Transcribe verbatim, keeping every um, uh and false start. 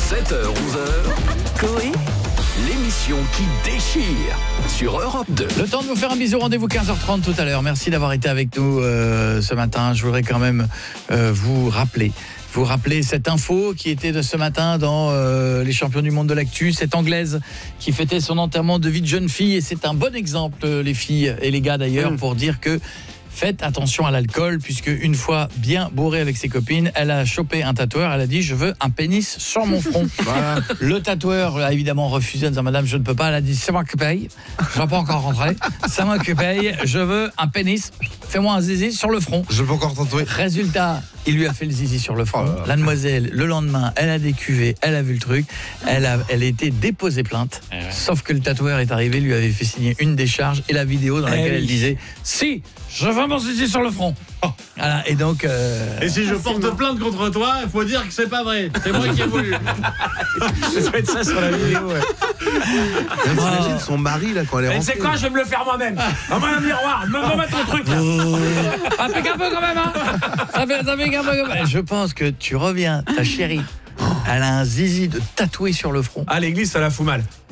sept heures onze heures, Coé, l'émission qui déchire sur Europe deux. Le temps de vous faire un bisou, rendez-vous quinze heures trente tout à l'heure. Merci d'avoir été avec nous euh, ce matin. Je voudrais quand même euh, vous rappeler vous rappeler cette info qui était de ce matin dans euh, les champions du monde de l'actu, cette Anglaise qui fêtait son enterrement de vie de jeune fille, et c'est un bon exemple, les filles et les gars d'ailleurs, mmh. pour dire que faites attention à l'alcool, puisque une fois bien bourrée avec ses copines, elle a chopé un tatoueur, elle a dit « je veux un pénis sur mon front ». Voilà. Le tatoueur a évidemment refusé en disant « madame, je ne peux pas ». Elle a dit « c'est moi qui paye, je ne vais pas encore rentrer, c'est moi qui paye, je veux un pénis, fais-moi un zizi sur le front ». Je ne peux encore tatouer. Résultat, il lui a fait le zizi sur le front. Oh, la demoiselle, le lendemain, elle a décuvé, elle a vu le truc, elle a, elle a été déposée plainte, eh ouais. Sauf que le tatoueur est arrivé, lui avait fait signer une décharge et la vidéo dans laquelle eh oui. elle disait « si, je veux mon zizi sur le front ». Oh. Voilà, et donc euh... et si je porte plainte contre toi, il faut dire que c'est pas vrai. C'est moi qui ai voulu. Je vais mettre ça sur la vidéo. Ouais. T'imagines son mari là quand elle est rentrée. C'est quoi, je vais me le faire moi-même. Dans un miroir, me remettre le truc là. Ça pique un peu quand même, hein. Ça fait, ça pique un peu quand même. Je pense que tu reviens, ta chérie, elle a un zizi de tatoué sur le front. À l'église, ça la fout mal.